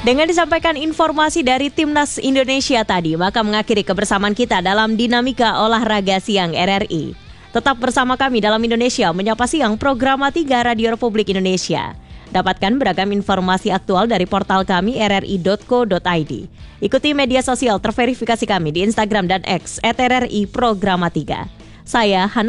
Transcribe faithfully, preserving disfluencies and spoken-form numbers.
Dengan disampaikan informasi dari Timnas Indonesia tadi, maka mengakhiri kebersamaan kita dalam Dinamika Olahraga Siang R R I. Tetap bersama kami dalam Indonesia Menyapa Siang, program tiga Radio Republik Indonesia. Dapatkan beragam informasi aktual dari portal kami r r i dot co dot i d. Ikuti media sosial terverifikasi kami di Instagram dan X et r r i Programa tiga. Saya Hana